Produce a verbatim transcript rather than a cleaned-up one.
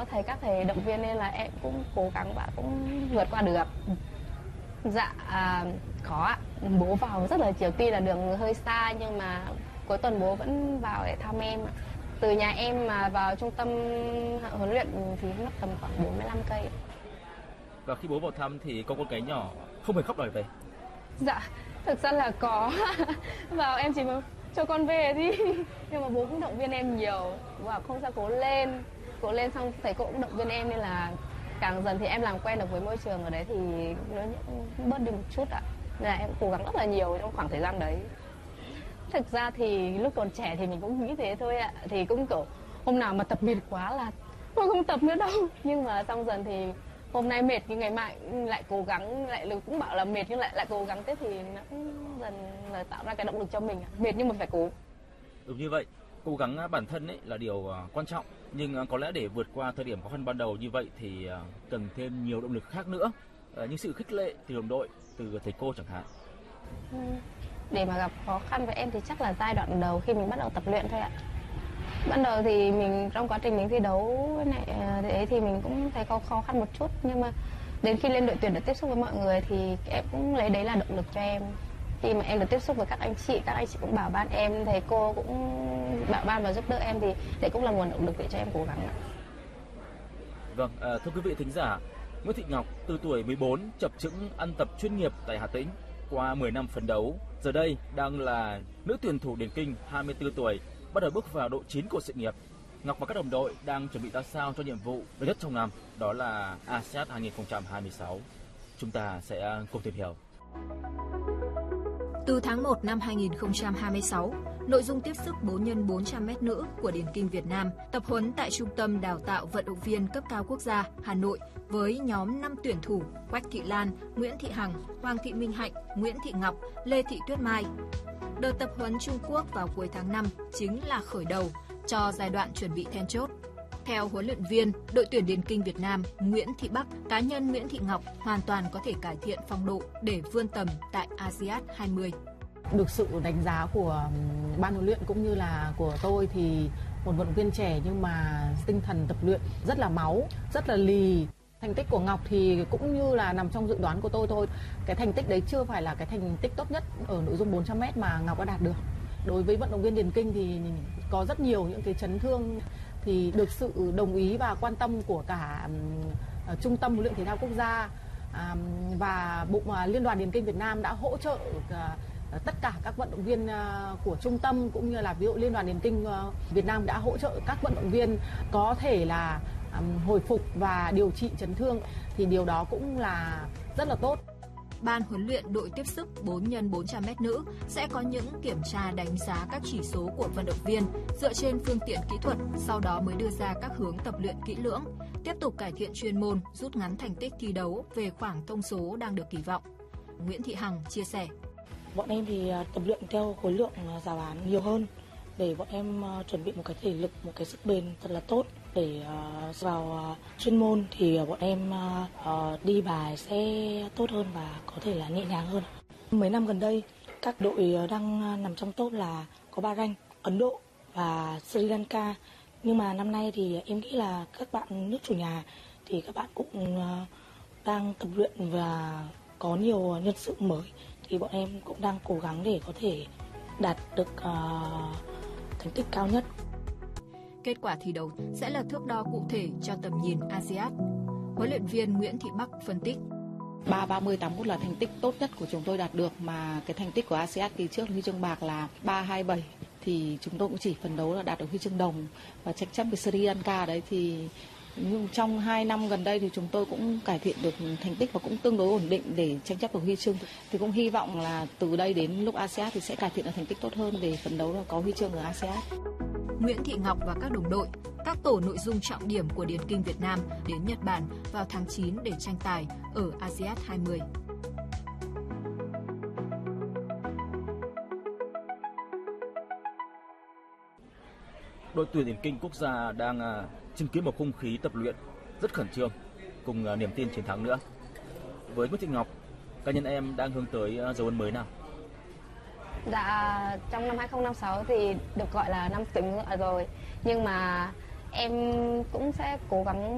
thầy các thầy động viên nên là em cũng cố gắng và cũng vượt qua được. Dạ à, có ạ. Bố vào rất là chiều, tuy là đường hơi xa nhưng mà cuối tuần bố vẫn vào để thăm em ạ. Từ nhà em mà vào trung tâm huấn luyện thì mất tầm khoảng bốn mươi lăm cây. Và khi bố vào thăm thì có con gái nhỏ không hề khóc đòi về. Dạ, thực ra là có. Vào em chỉ muốn cho con về đi. Nhưng mà bố cũng động viên em nhiều. Bố bảo không sao, cố lên. Cố lên, xong thầy cô cũng động viên em nên là càng dần thì em làm quen được với môi trường ở đấy thì nó bớt đi một chút ạ. Nên là em cố gắng rất là nhiều trong khoảng thời gian đấy. Thực ra thì lúc còn trẻ thì mình cũng nghĩ thế thôi ạ. Thì cũng kiểu hôm nào mà tập mệt quá là tôi không tập nữa đâu. Nhưng mà xong dần thì hôm nay mệt nhưng ngày mai lại cố gắng, lại cũng bảo là mệt nhưng lại lại cố gắng tiếp thì nó cũng dần là tạo ra cái động lực cho mình. Mệt nhưng mà phải cố. Đúng như vậy, cố gắng bản thân ấy là điều quan trọng, nhưng có lẽ để vượt qua thời điểm khó khăn ban đầu như vậy thì cần thêm nhiều động lực khác nữa, như sự khích lệ từ đồng đội, từ thầy cô chẳng hạn. Ừ. Để mà gặp khó khăn với em thì chắc là giai đoạn đầu khi mình bắt đầu tập luyện thôi ạ. Ban đầu thì mình trong quá trình mình thi đấu này ấy thì mình cũng thấy có khó khăn một chút, nhưng mà đến khi lên đội tuyển được tiếp xúc với mọi người thì em cũng lấy đấy là động lực cho em. Khi mà em được tiếp xúc với các anh chị, các anh chị cũng bảo ban em, thầy cô cũng bảo ban và giúp đỡ em thì đấy cũng là nguồn động lực để cho em cố gắng ạ. Vâng, à, thưa quý vị thính giả, Nguyễn Thị Ngọc từ tuổi mười bốn chập chững ăn tập chuyên nghiệp tại Hà Tĩnh. Qua mười năm phấn đấu, giờ đây đang là nữ tuyển thủ điền kinh hai mươi tư tuổi, bắt đầu bước vào độ chín của sự nghiệp. Ngọc và các đồng đội đang chuẩn bị ra sao cho nhiệm vụ lớn nhất trong năm, đó là a sê an hai không hai sáu. Chúng ta sẽ cùng tìm hiểu. Từ tháng một năm hai nghìn không trăm hai mươi sáu, nội dung tiếp sức bốn nhân bốn trăm mét nữ của điền kinh Việt Nam tập huấn tại Trung tâm Đào tạo Vận động viên cấp cao quốc gia Hà Nội với nhóm năm tuyển thủ Quách Thị Lan, Nguyễn Thị Hằng, Hoàng Thị Minh Hạnh, Nguyễn Thị Ngọc, Lê Thị Tuyết Mai. Đợt tập huấn Trung Quốc vào cuối tháng năm chính là khởi đầu cho giai đoạn chuẩn bị then chốt. Theo huấn luyện viên đội tuyển điền kinh Việt Nam Nguyễn Thị Bắc, cá nhân Nguyễn Thị Ngọc hoàn toàn có thể cải thiện phong độ để vươn tầm tại a sê an hai mươi. Được sự đánh giá của ban huấn luyện cũng như là của tôi thì một vận động viên trẻ nhưng mà tinh thần tập luyện rất là máu, rất là lì. Thành tích của Ngọc thì cũng như là nằm trong dự đoán của tôi thôi. Cái thành tích đấy chưa phải là cái thành tích tốt nhất ở nội dung bốn trăm mét mà Ngọc đã đạt được. Đối với vận động viên điền kinh thì có rất nhiều những cái chấn thương, thì được sự đồng ý và quan tâm của cả uh, Trung tâm Huấn luyện Thể thao Quốc gia uh, và Bộ uh, Liên đoàn Điền kinh Việt Nam đã hỗ trợ uh, tất cả các vận động viên uh, của trung tâm, cũng như là ví dụ Liên đoàn Điền kinh uh, Việt Nam đã hỗ trợ các vận động viên có thể là um, hồi phục và điều trị chấn thương, thì điều đó cũng là rất là tốt. Ban huấn luyện đội tiếp sức bốn nhân bốn trăm mét nữ sẽ có những kiểm tra đánh giá các chỉ số của vận động viên dựa trên phương tiện kỹ thuật, sau đó mới đưa ra các hướng tập luyện kỹ lưỡng, tiếp tục cải thiện chuyên môn, rút ngắn thành tích thi đấu về khoảng thông số đang được kỳ vọng. Nguyễn Thị Hằng chia sẻ. Bọn em thì tập luyện theo khối lượng giáo án nhiều hơn để bọn em chuẩn bị một cái thể lực, một cái sức bền thật là tốt. Để uh, vào uh, chuyên môn thì uh, bọn em uh, đi bài sẽ tốt hơn và có thể là nhẹ nhàng hơn. Mấy năm gần đây, các đội đang nằm trong top là có Bahrain, Ấn Độ và Sri Lanka. Nhưng mà năm nay thì em nghĩ là các bạn nước chủ nhà thì các bạn cũng uh, đang tập luyện và có nhiều nhân sự mới. Thì bọn em cũng đang cố gắng để có thể đạt được uh, thành tích cao nhất. Kết quả thi đấu sẽ là thước đo cụ thể cho tầm nhìn a sê an. Huấn luyện viên Nguyễn Thị Bắc phân tích. ba ba mươi tám mốt là thành tích tốt nhất của chúng tôi đạt được, mà cái thành tích của a sê an kỳ trước huy chương bạc là ba hai bảy thì chúng tôi cũng chỉ phấn đấu là đạt được huy chương đồng và tranh chấp với Sri Lanka đấy. Thì nhưng trong hai năm gần đây thì chúng tôi cũng cải thiện được thành tích và cũng tương đối ổn định để tranh chấp được huy chương. Thì cũng hy vọng là từ đây đến lúc a sê an thì sẽ cải thiện được thành tích tốt hơn để phấn đấu là có huy chương ở a sê an. Nguyễn Thị Ngọc và các đồng đội, các tổ nội dung trọng điểm của điền kinh Việt Nam đến Nhật Bản vào tháng chín để tranh tài ở a sê an hai mươi. Đội tuyển điền kinh quốc gia đang uh, chứng kiến một không khí tập luyện rất khẩn trương, cùng uh, niềm tin chiến thắng nữa. Với Nguyễn Thị Ngọc, cá nhân em đang hướng tới uh, dấu ấn mới nào? Dạ, trong năm hai không năm sáu thì được gọi là năm tuổi ngựa rồi, nhưng mà em cũng sẽ cố gắng